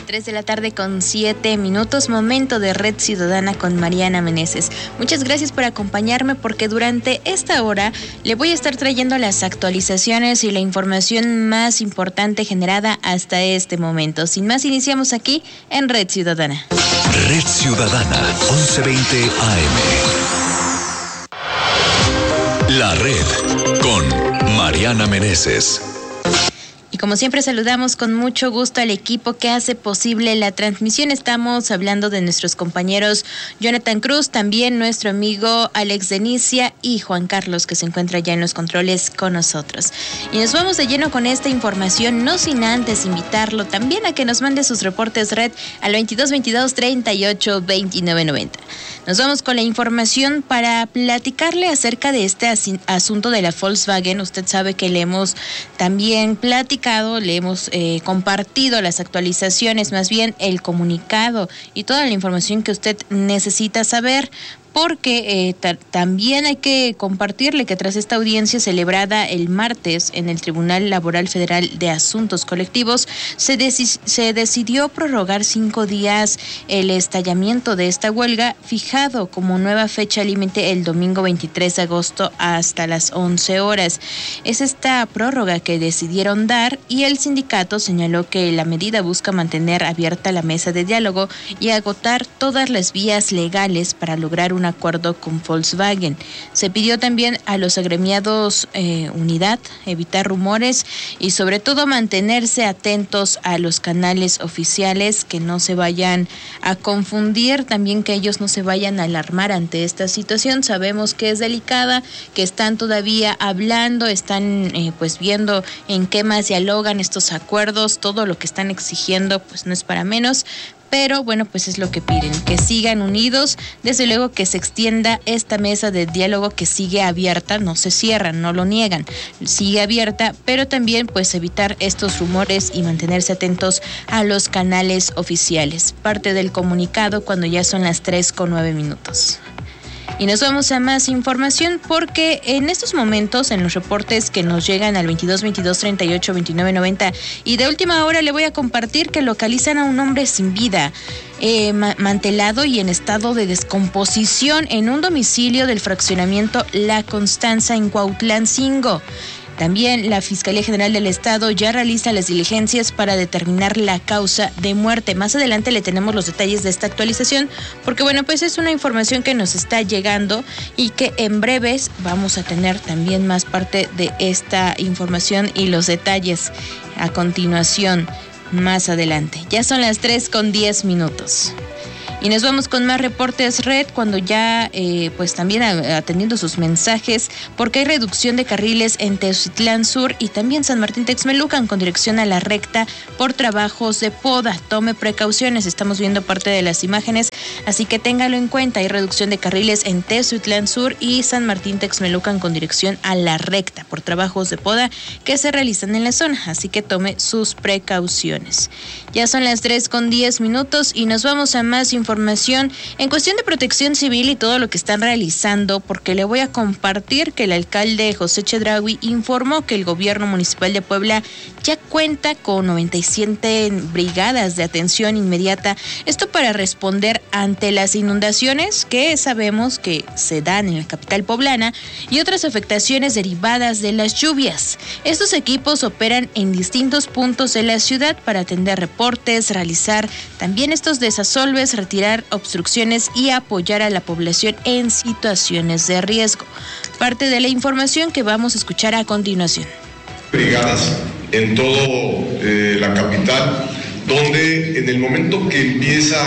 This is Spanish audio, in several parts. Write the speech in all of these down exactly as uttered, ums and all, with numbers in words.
tres de la tarde con siete minutos, momento de Red Ciudadana con Mariana Meneses. Muchas gracias por acompañarme porque durante esta hora le voy a estar trayendo las actualizaciones y la información más importante generada hasta este momento. Sin más, iniciamos aquí en Red Ciudadana. Red Ciudadana, once veinte A M. La Red con Mariana Meneses. Y como siempre saludamos con mucho gusto al equipo que hace posible la transmisión. Estamos hablando de nuestros compañeros Jonathan Cruz, también nuestro amigo Alex Denicia y Juan Carlos, que se encuentra ya en los controles con nosotros. Y nos vamos de lleno con esta información, no sin antes invitarlo también a que nos mande sus reportes red al veintidós veintidós treinta y ocho veintinueve noventa. Nos vamos con la información para platicarle acerca de este as- asunto de la Volkswagen. Usted sabe que le hemos también platicado le hemos eh, compartido las actualizaciones, más bien el comunicado y toda la información que usted necesita saber, porque eh, ta- también hay que compartirle que tras esta audiencia celebrada el martes en el Tribunal Laboral Federal de Asuntos Colectivos, se, deci- se decidió prorrogar cinco días el estallamiento de esta huelga, fijado como nueva fecha límite el domingo veintitrés de agosto hasta las once horas. Es esta prórroga que decidieron dar y el sindicato señaló que la medida busca mantener abierta la mesa de diálogo y agotar todas las vías legales para lograr una acuerdo con Volkswagen. Se pidió también a los agremiados eh, unidad, evitar rumores y sobre todo mantenerse atentos a los canales oficiales, que no se vayan a confundir, también que ellos no se vayan a alarmar ante esta situación. Sabemos que es delicada, que están todavía hablando, están eh, pues viendo en qué más dialogan estos acuerdos, todo lo que están exigiendo pues no es para menos. Pero bueno, pues es lo que piden, que sigan unidos, desde luego que se extienda esta mesa de diálogo que sigue abierta, no se cierran, no lo niegan, sigue abierta, pero también pues evitar estos rumores y mantenerse atentos a los canales oficiales. Parte del comunicado cuando ya son las tres con nueve minutos. Y nos vamos a más información porque en estos momentos, en los reportes que nos llegan al veintidós veintidós treinta y ocho veintinueve noventa y de última hora le voy a compartir que localizan a un hombre sin vida, eh, ma- mantelado y en estado de descomposición en un domicilio del fraccionamiento La Constanza en Cuautlancingo. También la Fiscalía General del Estado ya realiza las diligencias para determinar la causa de muerte. Más adelante le tenemos los detalles de esta actualización, porque bueno, pues es una información que nos está llegando y que en breves vamos a tener también más parte de esta información y los detalles a continuación, más adelante. Ya son las tres con diez minutos. Y nos vamos con más reportes red cuando ya eh, pues también atendiendo sus mensajes, porque hay reducción de carriles en Teucitlán Sur y también San Martín Texmelucan con dirección a la recta por trabajos de poda. Tome precauciones, estamos viendo parte de las imágenes, así que téngalo en cuenta. Hay reducción de carriles en Teucitlán Sur y San Martín Texmelucan con dirección a la recta por trabajos de poda que se realizan en la zona, así que tome sus precauciones. Ya son las tres con diez minutos y nos vamos a más información en cuestión de protección civil y todo lo que están realizando, porque le voy a compartir que el alcalde José Chedraui informó que el gobierno municipal de Puebla ya cuenta con noventa y siete brigadas de atención inmediata, esto para responder ante las inundaciones que sabemos que se dan en la capital poblana y otras afectaciones derivadas de las lluvias. Estos equipos operan en distintos puntos de la ciudad para atender reportes, realizar también estos desasolves, retirar obstrucciones y apoyar a la población en situaciones de riesgo. Parte de la información que vamos a escuchar a continuación. Brigadas en todo eh, la capital, donde en el momento que empieza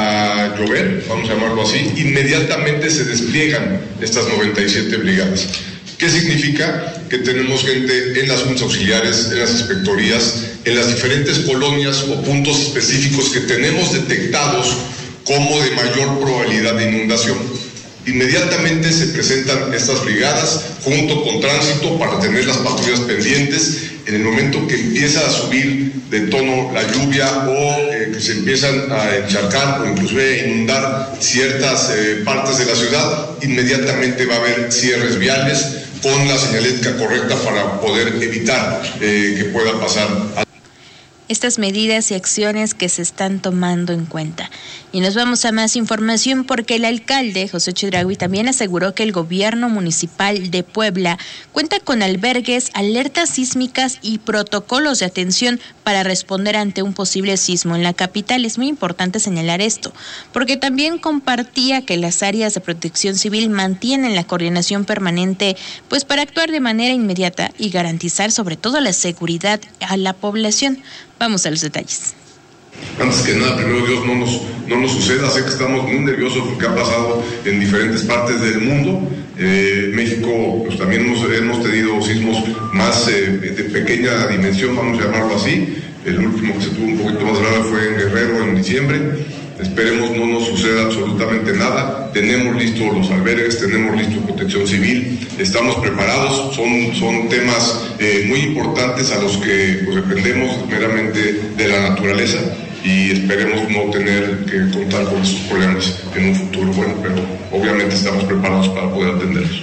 a llover, vamos a llamarlo así, inmediatamente se despliegan estas noventa y siete brigadas. ¿Qué significa? Que tenemos gente en las juntas auxiliares, en las inspectorías, en las diferentes colonias o puntos específicos que tenemos detectados como de mayor probabilidad de inundación. Inmediatamente se presentan estas brigadas junto con tránsito para tener las patrullas pendientes. En el momento que empieza a subir de tono la lluvia o eh, que se empiezan a encharcar o inclusive a inundar ciertas eh, partes de la ciudad, inmediatamente va a haber cierres viales con la señalética correcta para poder evitar eh, que pueda pasar. estas medidas y acciones que se están tomando en cuenta. Y nos vamos a más información porque el alcalde José Chedraui también aseguró que el gobierno municipal de Puebla cuenta con albergues, alertas sísmicas y protocolos de atención para responder ante un posible sismo en la capital. Es muy importante señalar esto, porque también compartía que las áreas de protección civil mantienen la coordinación permanente, pues para actuar de manera inmediata y garantizar sobre todo la seguridad a la población. Vamos a los detalles. Antes que nada, primero Dios, no nos, no nos suceda. Sé que estamos muy nerviosos porque ha pasado en diferentes partes del mundo. Eh, México, pues también hemos, hemos tenido sismos más eh, de pequeña dimensión, vamos a llamarlo así. El último que se tuvo un poquito más grave fue en Guerrero en diciembre. Esperemos no nos suceda absolutamente nada. Tenemos listos los albergues, tenemos listo protección civil, estamos preparados. Son, son temas eh, muy importantes a los que pues, dependemos meramente de la naturaleza y esperemos no tener que contar con esos problemas en un futuro. Bueno, pero obviamente estamos preparados para poder atenderlos.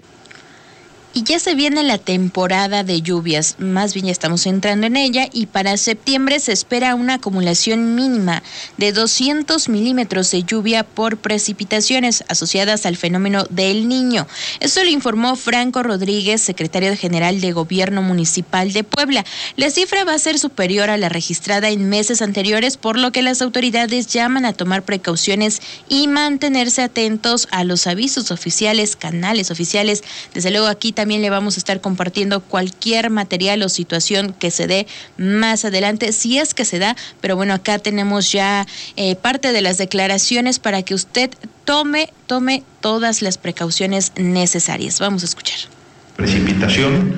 Y ya se viene la temporada de lluvias, más bien ya estamos entrando en ella, y para septiembre se espera una acumulación mínima de doscientos milímetros de lluvia por precipitaciones asociadas al fenómeno del Niño. Esto lo informó Franco Rodríguez, secretario general de Gobierno Municipal de Puebla. La cifra va a ser superior a la registrada en meses anteriores, por lo que las autoridades llaman a tomar precauciones y mantenerse atentos a los avisos oficiales, canales oficiales. Desde luego aquí también También le vamos a estar compartiendo cualquier material o situación que se dé más adelante, si es que se da, pero bueno, acá tenemos ya eh, parte de las declaraciones para que usted tome, tome todas las precauciones necesarias. Vamos a escuchar. Precipitación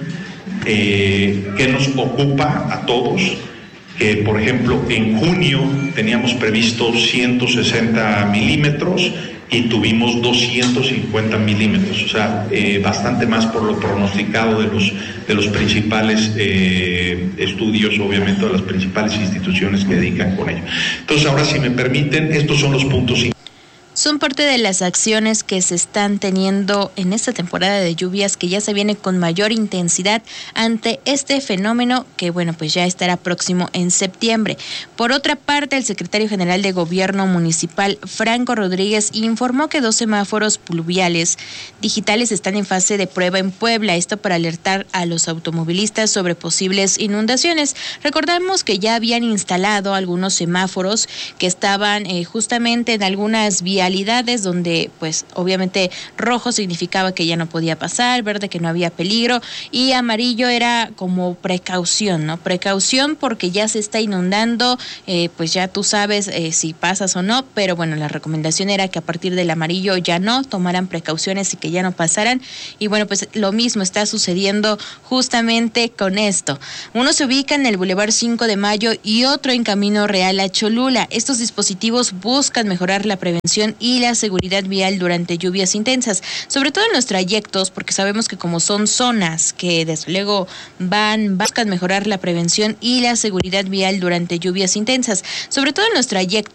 eh, que nos ocupa a todos. Eh, por ejemplo, en junio teníamos previsto ciento sesenta milímetros y tuvimos doscientos cincuenta milímetros, o sea, eh, bastante más por lo pronosticado de los, de los principales eh, estudios, obviamente, de las principales instituciones que dedican con ello. Entonces, ahora, si me permiten, estos son los puntos. Son parte de las acciones que se están teniendo en esta temporada de lluvias que ya se viene con mayor intensidad ante este fenómeno que, bueno, pues ya estará próximo en septiembre. Por otra parte, el secretario general de Gobierno Municipal, Franco Rodríguez, informó que dos semáforos pluviales digitales están en fase de prueba en Puebla, esto para alertar a los automovilistas sobre posibles inundaciones. Recordamos que ya habían instalado algunos semáforos que estaban eh, justamente en algunas vías donde pues obviamente rojo significaba que ya no podía pasar, verde que no había peligro y amarillo era como precaución, ¿no? Precaución porque ya se está inundando, eh, pues ya tú sabes eh, si pasas o no, pero bueno, la recomendación era que a partir del amarillo ya no, tomaran precauciones y que ya no pasaran. Y bueno, pues lo mismo está sucediendo justamente con esto. Uno se ubica en el Boulevard cinco de Mayo y otro en Camino Real a Cholula. Estos dispositivos buscan mejorar la prevención y la seguridad vial durante lluvias intensas, sobre todo en los trayectos, porque sabemos que como son zonas que desde luego van, buscan mejorar la prevención y la seguridad vial durante lluvias intensas, sobre todo en los trayectos